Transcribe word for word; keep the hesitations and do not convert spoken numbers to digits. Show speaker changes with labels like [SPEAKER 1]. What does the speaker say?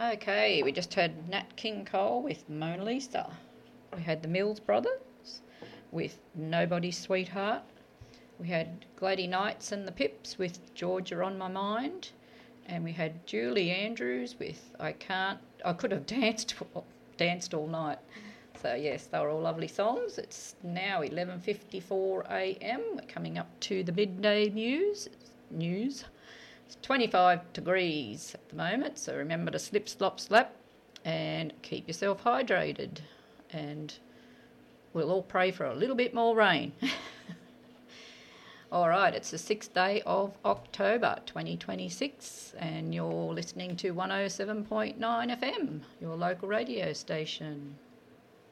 [SPEAKER 1] Okay, we just had Nat King Cole with Mona Lisa. We had the Mills Brothers with Nobody's Sweetheart. We had Glady Knights and the Pips with Georgia on My Mind. And we had Julie Andrews with I Can't... I could have danced, danced all night. So, yes, they were all lovely songs. It's now eleven fifty-four a m. We're coming up to the midday news. News. It's twenty-five degrees at the moment, so remember to slip, slop, slap and keep yourself hydrated. And we'll all pray for a little bit more rain. All right, it's the sixth day of October twenty twenty-six, and you're listening to one oh seven point nine F M, your local radio station.